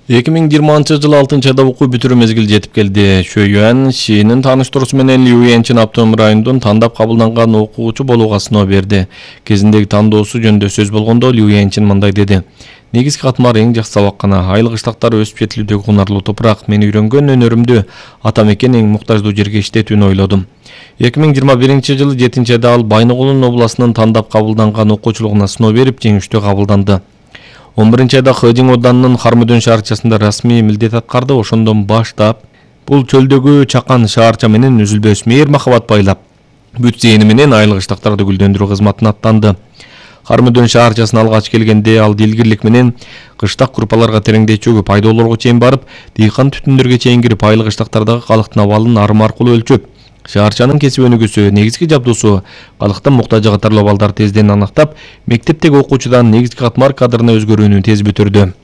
2020 жылы 6-айда окуу бүтүрүү мезгили жетип келди. Шөйюан Шинин тааныштыруусу менен Льюэнчин автоном районунун тандап кабылданган окуучу болууга сыноо берди. Кезиндеги тандоосу жөнүндө сөз болгондо Льюэнчин мындай деди. Негизги катмар эң жакшы сабаккана, айыл кыштактар өсүп жетилүүдөгү кунарлуу топурак. Мен үйрөнгөн өнөрүмдү ата мекен эң муктаждуу жерге иштетүүнү ойлодум. 2021 жылы 7-айда ал Байногулун областынын тандап кабылданган окуучулугуна сыноо берип, жеңиштүү кабылданды. 11-айда Хэжин Оданынын Хармөдөн шаарчасында расмий милдет аткарды. Ошондон баштап бул чөлдөгү чакан шаарча менен үзүлбөс мээр махабат байлап, бүт зээни менен айыл кыштактарды гүлдөндүрүү кызматына аттанды. Хармөдөн шаарчасына алгач келгенде ал дилгирлик менен кыштак группаларга тереңдей чөгүп, айдоолорго чейин барып, дыйкан түтүндөргө чейин кирип, айыл кыштактардагы калктын абалын арым аркылуу өлчөп, шаарчанын кесип өнүгүүсү, негизги жабдуусу, калктын муктажы катарлуу абалдарды тезден аныктап, мектептеги окуучудан негизги катмар кадрына өзгөрүүнү тез бүтүрдү.